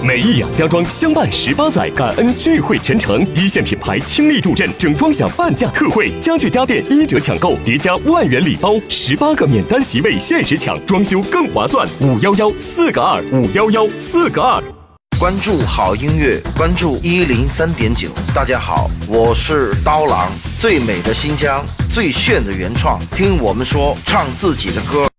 美意雅家装相伴18载，感恩聚会全程，一线品牌倾力助阵，整装享半价特惠，家具家电1折抢购，叠加万元礼包，18个免单席位限时抢，装修更划算。511-4个2，511-4个2。 关注好音乐，关注103.9。大家好，我是刀郎，最美的新疆，最炫的原创，听我们说，唱自己的歌。